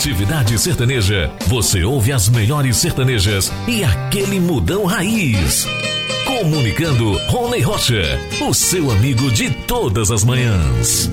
Atividade Sertaneja. Você ouve as melhores sertanejas e aquele mudão raiz. Comunicando Rony Rocha, o seu amigo de todas as manhãs.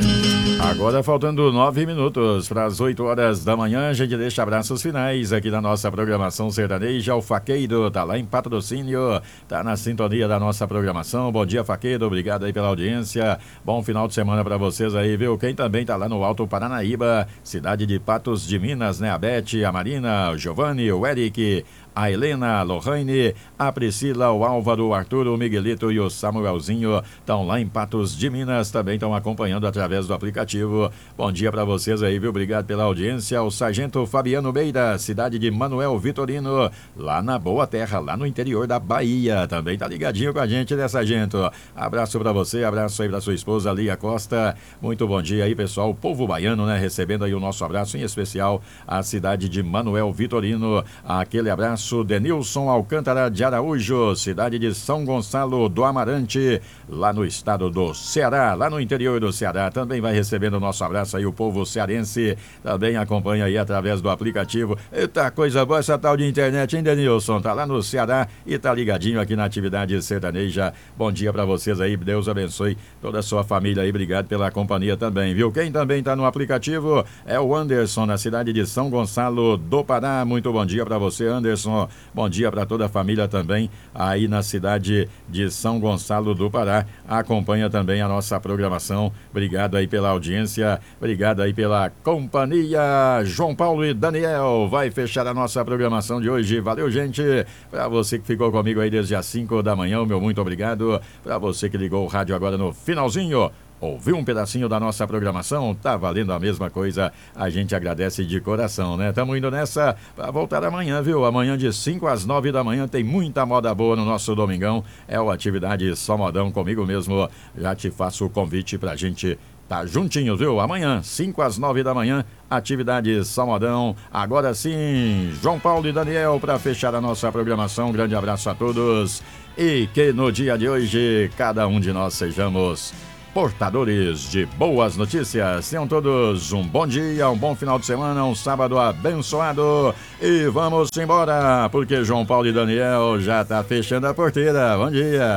Agora faltando 9 minutos para as 8 horas da manhã, a gente deixa abraços finais aqui na nossa programação sertaneja. O Faqueiro tá lá em Patrocínio, tá na sintonia da nossa programação. Bom dia, Faqueiro, obrigado aí pela audiência. Bom final de semana para vocês aí, viu? Quem também tá lá no Alto Paranaíba, cidade de Patos de Minas, né? A Beth, a Marina, o Giovanni, o Eric, a Helena, a Lohane, a Priscila, o Álvaro, o Arthur, o Miguelito e o Samuelzinho estão lá em Patos de Minas, também estão acompanhando através do aplicativo. Bom dia para vocês aí, viu? Obrigado pela audiência. O Sargento Fabiano Beira, cidade de Manuel Vitorino, lá na Boa Terra, lá no interior da Bahia, também tá ligadinho com a gente, né, Sargento? Abraço para você, abraço aí para sua esposa Lia Costa. Muito bom dia aí, pessoal, o povo baiano, né, recebendo aí o nosso abraço, em especial a cidade de Manuel Vitorino. Aquele abraço. Denilson Alcântara de Araújo, cidade de São Gonçalo do Amarante, lá no estado do Ceará, lá no interior do Ceará, também vai recebendo o nosso abraço aí, o povo cearense, também acompanha aí através do aplicativo. Eita, coisa boa essa tal de internet, hein, Denilson? Tá lá no Ceará e tá ligadinho aqui na atividade sertaneja. Bom dia pra vocês aí, Deus abençoe toda a sua família aí, obrigado pela companhia também, viu? Quem também tá no aplicativo é o Anderson, na cidade de São Gonçalo do Pará. Muito bom dia pra você, Anderson. Bom dia para toda a família também aí na cidade de São Gonçalo do Pará. Acompanha também a nossa programação. Obrigado aí pela audiência, obrigado aí pela companhia. João Paulo e Daniel vai fechar a nossa programação de hoje. Valeu, gente. Para você que ficou comigo aí desde as 5 da manhã, meu muito obrigado. Para você que ligou o rádio agora no finalzinho, ouviu um pedacinho da nossa programação? Tá valendo a mesma coisa, a gente agradece de coração, né? Tamo indo nessa pra voltar amanhã, viu? Amanhã de 5 às 9 da manhã tem muita moda boa no nosso domingão. É o Atividade Só Modão, comigo mesmo. Já te faço o convite pra gente tá juntinhos, viu? Amanhã, 5 às 9 da manhã, Atividade Só Modão. Agora sim, João Paulo e Daniel para fechar a nossa programação. Um grande abraço a todos e que no dia de hoje cada um de nós sejamos portadores de boas notícias. Tenham todos um bom dia, um bom final de semana, um sábado abençoado. E vamos embora, porque João Paulo e Daniel já tá fechando a porteira. Bom dia.